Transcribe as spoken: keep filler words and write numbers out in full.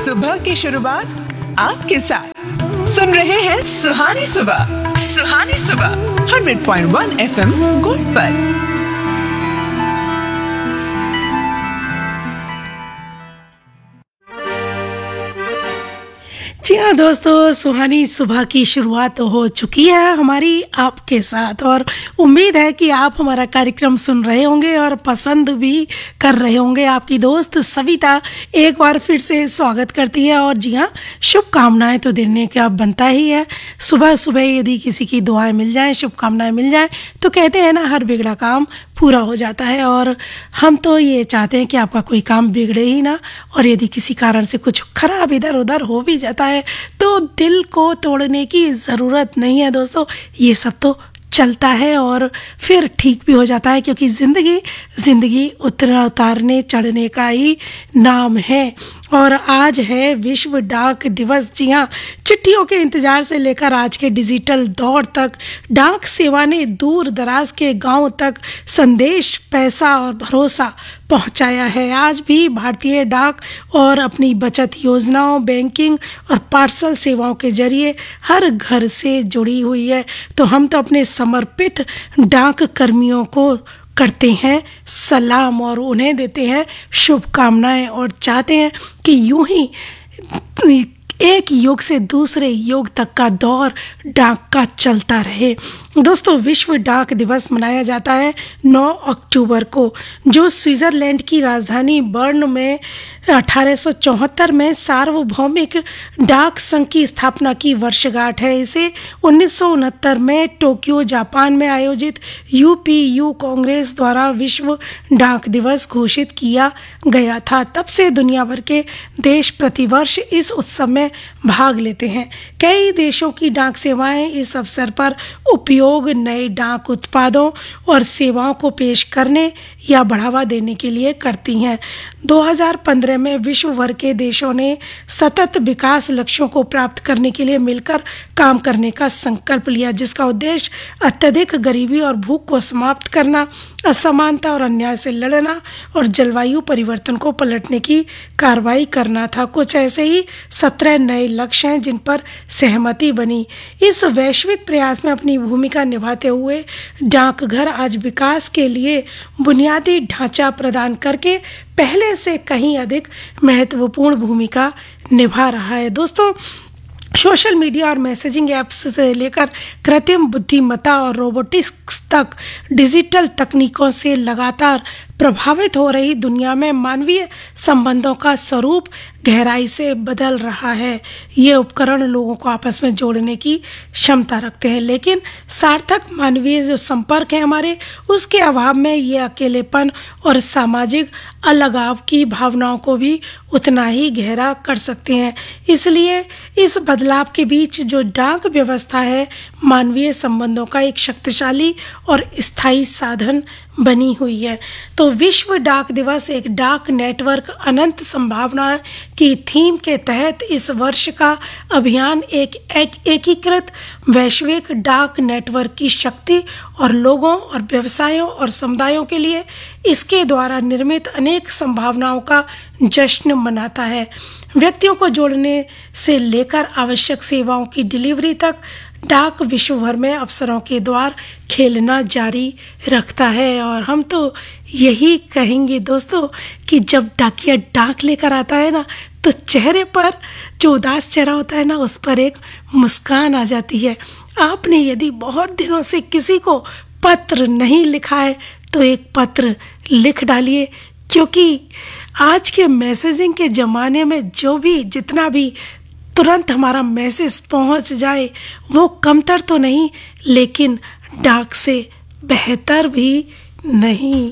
सुबह की शुरुआत आपके साथ। सुन रहे हैं सुहानी सुबह। सुहानी सुबह hundred point one F M gold पर। जी हाँ दोस्तों, सुहानी सुबह की शुरुआत हो चुकी है हमारी आपके साथ, और उम्मीद है कि आप हमारा कार्यक्रम सुन रहे होंगे और पसंद भी कर रहे होंगे। आपकी दोस्त सविता एक बार फिर से स्वागत करती है। और जी हाँ, शुभकामनाएं तो देने का बनता ही है। सुबह सुबह यदि किसी की दुआएं मिल जाएं, शुभकामनाएं मिल जाएं, तो कहते हैं ना, हर बिगड़ा काम पूरा हो जाता है। और हम तो ये चाहते हैं कि आपका कोई काम बिगड़े ही ना, और यदि किसी कारण से कुछ खराब इधर उधर हो भी जाता है तो दिल को तोड़ने की ज़रूरत नहीं है दोस्तों। ये सब तो चलता है और फिर ठीक भी हो जाता है, क्योंकि ज़िंदगी ज़िंदगी उतरा उतारने चढ़ने का ही नाम है। और आज है विश्व डाक दिवस। जी हाँ, चिट्ठियों के इंतज़ार से लेकर आज के डिजिटल दौर तक डाक सेवा ने दूर दराज के गांव तक संदेश, पैसा और भरोसा पहुंचाया है। आज भी भारतीय डाक और अपनी बचत योजनाओं, बैंकिंग और पार्सल सेवाओं के जरिए हर घर से जुड़ी हुई है। तो हम तो अपने समर्पित डाक कर्मियों को करते हैं सलाम और उन्हें देते हैं शुभकामनाएं, और चाहते हैं कि यूं ही एक युग से दूसरे युग तक का दौर डाक का चलता रहे। दोस्तों, विश्व डाक दिवस मनाया जाता है नौ अक्टूबर को, जो स्विट्ज़रलैंड की राजधानी बर्न में अठारह सौ चौहत्तर में सार्वभौमिक डाक संघ की स्थापना की वर्षगांठ है। इसे उन्नीस सौ उनहत्तर में टोक्यो, जापान में आयोजित यू पी यू कांग्रेस द्वारा विश्व डाक दिवस घोषित किया गया था। तब से दुनिया भर के देश प्रतिवर्ष इस उत्सव में भाग लेते हैं। कई देशों की डाक सेवाएं इस अवसर पर उपयोग नए डाक उत्पादों और सेवाओं को पेश करने या बढ़ावा देने के लिए करती हैं। दो हज़ार पंद्रह में विश्व भर के देशों ने सतत विकास लक्ष्यों को प्राप्त करने के लिए मिलकर काम करने का संकल्प लिया, जिसका उद्देश्य अत्यधिक गरीबी और भूख को समाप्त करना, असमानता और अन्याय से लड़ना और जलवायु परिवर्तन को पलटने की कार्रवाई करना था। कुछ ऐसे ही सत्रह नए लक्ष्य हैं जिन पर सहमति बनी। इस वैश्विक प्रयास में अपनी भूमिका निभाते हुए डाकघर आज विकास के लिए बुनियादी ढांचा प्रदान करके पहले से कहीं अधिक महत्वपूर्ण भूमिका निभा रहा है। दोस्तों, सोशल मीडिया और मैसेजिंग ऐप्स से लेकर कृत्रिम बुद्धिमत्ता और रोबोटिक्स तक डिजिटल तकनीकों से लगातार प्रभावित हो रही दुनिया में मानवीय संबंधों का स्वरूप गहराई से बदल रहा है। ये उपकरण लोगों को आपस में जोड़ने की क्षमता रखते हैं, लेकिन सार्थक मानवीय जो संपर्क है हमारे, उसके अभाव में ये अकेलेपन और सामाजिक अलगाव की भावनाओं को भी उतना ही गहरा कर सकते हैं। इसलिए इस बदलाव के बीच जो डाक व्यवस्था है, मानवीय संबंधों का एक शक्तिशाली और स्थायी साधन बनी हुई है। तो विश्व डाक दिवस एक डाक नेटवर्क अनंत संभावना की थीम के तहत इस वर्ष का अभियान एक, एक एकीकृत वैश्विक डाक नेटवर्क की शक्ति और लोगों और व्यवसायों और समुदायों के लिए इसके द्वारा निर्मित अनेक संभावनाओं का जश्न मनाता है। व्यक्तियों को जोड़ने से लेकर आवश्यक सेवाओं की डिलीवरी तक डाक विश्व भर में अवसरों के द्वार खेलना जारी रखता है। और हम तो यही कहेंगे दोस्तों कि जब डाकिया डाक लेकर आता है ना, तो चेहरे पर जो उदास चेहरा होता है ना, उस पर एक मुस्कान आ जाती है। आपने यदि बहुत दिनों से किसी को पत्र नहीं लिखा है तो एक पत्र लिख डालिए, क्योंकि आज के मैसेजिंग के ज़माने में जो भी जितना भी तुरंत हमारा मैसेज पहुंच जाए, वो कमतर तो नहीं, लेकिन डाक से बेहतर भी नहीं।